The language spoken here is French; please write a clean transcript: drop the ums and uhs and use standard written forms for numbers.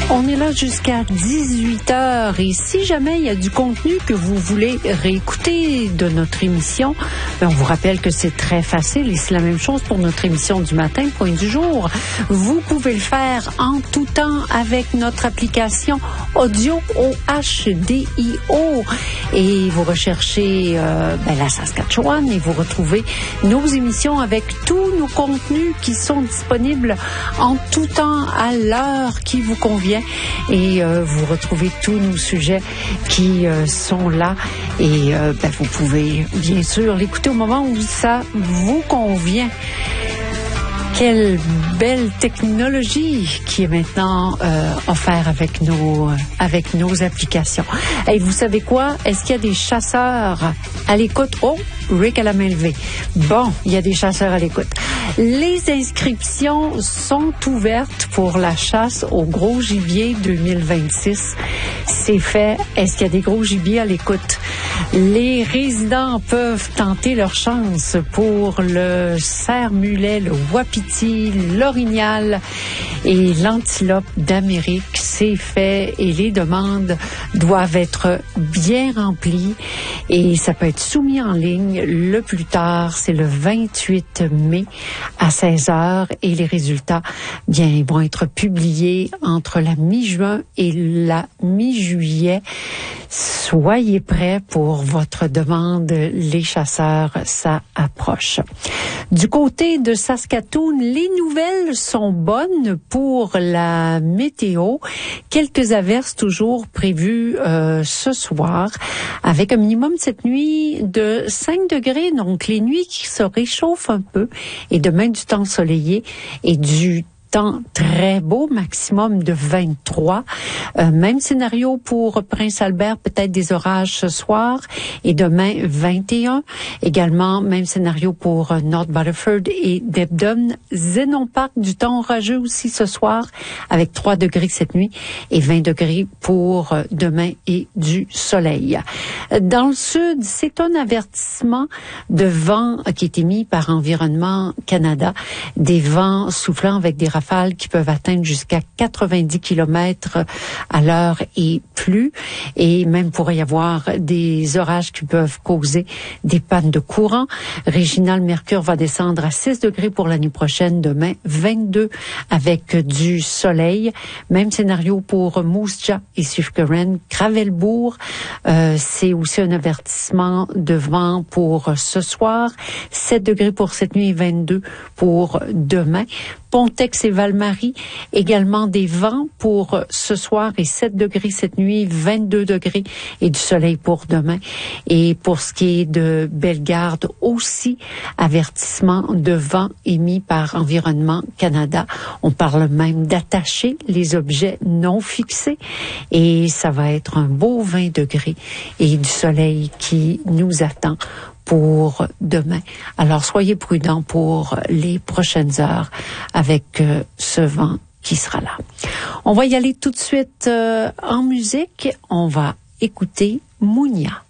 On est là jusqu'à 18h et si jamais il y a du contenu que vous voulez réécouter de notre émission, on vous rappelle que c'est très facile et c'est la même chose pour notre émission du matin, Point du jour. Vous pouvez le faire en tout temps avec notre application audio OHDIO et vous recherchez la Saskatchewan et vous retrouvez nos émissions avec tous nos contenus qui sont disponibles en tout temps à l'heure qui vous convient. Et vous retrouvez tous nos sujets qui sont là et vous pouvez bien sûr l'écouter au moment où ça vous convient. Quelle belle technologie qui est maintenant offerte avec nos applications. Et vous savez quoi? Est-ce qu'il y a des chasseurs à l'écoute? Oh, Rick à la main levée. Bon, il y a des chasseurs à l'écoute. Les inscriptions sont ouvertes pour la chasse au gros gibier 2026. C'est fait. Est-ce qu'il y a des gros gibiers à l'écoute? Les résidents peuvent tenter leur chance pour le cerf-mulet, le wapiti, l'orignal et l'antilope d'Amérique. C'est fait et les demandes doivent être bien remplies et ça peut être soumis en ligne le plus tard, c'est le 28 mai à 16h et les résultats vont être publiés entre la mi-juin et la mi-juillet. Soyez prêts pour votre demande, les chasseurs, ça approche. Du côté de Saskatoon, les nouvelles sont bonnes pour la météo. Quelques averses toujours prévues ce soir, avec un minimum cette nuit de 5 degrés, donc les nuits qui se réchauffent un peu, et demain du temps ensoleillé et du temps très beau, maximum de 23. Même scénario pour Prince Albert, peut-être des orages ce soir et demain 21. Également, même scénario pour North Battleford et Debden. Zenon Park, du temps orageux aussi ce soir avec 3 degrés cette nuit et 20 degrés pour demain et du soleil. Dans le sud, c'est un avertissement de vent qui est émis par Environnement Canada. Des vents soufflant avec des rafales qui peuvent atteindre jusqu'à 90 km à l'heure et plus. Et même pourrait y avoir des orages qui peuvent causer des pannes de courant. Réginal Mercure va descendre à 6 degrés pour l'année prochaine. Demain, 22 avec du soleil. Même scénario pour Moose Jaw et Swift-Current. Gravelbourg, c'est aussi un avertissement de vent pour ce soir. 7 degrés pour cette nuit et 22 pour demain. Pontex et Val-Marie, également des vents pour ce soir et 7 degrés cette nuit, 22 degrés et du soleil pour demain. Et pour ce qui est de Bellegarde aussi, avertissement de vent émis par Environnement Canada. On parle même d'attacher les objets non fixés et ça va être un beau 20 degrés et du soleil qui nous attend pour demain. Alors, soyez prudents pour les prochaines heures avec ce vent qui sera là. On va y aller tout de suite en musique. On va écouter Mounia.